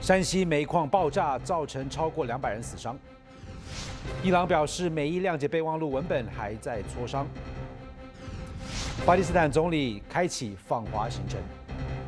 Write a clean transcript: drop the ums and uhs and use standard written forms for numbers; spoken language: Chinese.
山西煤矿爆炸造成超过200人死伤。伊朗表示美伊谅解备忘录文本还在磋商。巴基斯坦总理开启访华行程。